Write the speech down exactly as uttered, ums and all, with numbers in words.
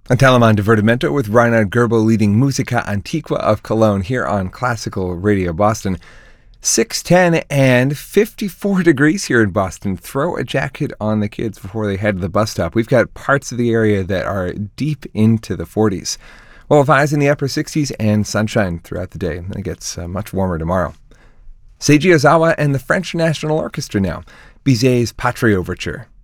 A Telemann Divertimento with Reinhard Goebel leading Musica Antiqua of Cologne here on Classical Radio Boston. six ten and fifty-four degrees here in Boston. Throw a jacket on the kids before they head to the bus stop. We've got parts of the area that are deep into the forties. Well, highs in the upper sixties and sunshine throughout the day. It gets uh, much warmer tomorrow. Seiji Ozawa and the French National Orchestra now. Bizet's Patrie Overture.